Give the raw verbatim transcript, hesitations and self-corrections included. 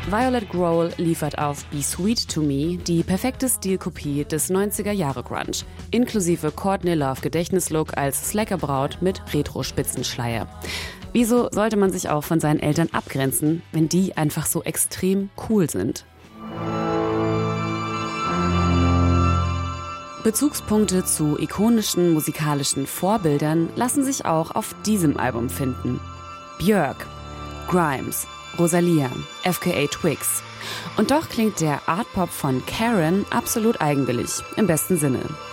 Violet Grohl liefert auf Be Sweet to Me die perfekte Stilkopie des neunziger-Jahre-Grunge, inklusive Courtney Love Gedächtnislook als Slackerbraut mit Retro-Spitzenschleier. Wieso sollte man sich auch von seinen Eltern abgrenzen, wenn die einfach so extrem cool sind? Bezugspunkte zu ikonischen musikalischen Vorbildern lassen sich auch auf diesem Album finden. Björk, Grimes, Rosalia, F K A Twigs. Und doch klingt der Art-Pop von Karen absolut eigenwillig, im besten Sinne.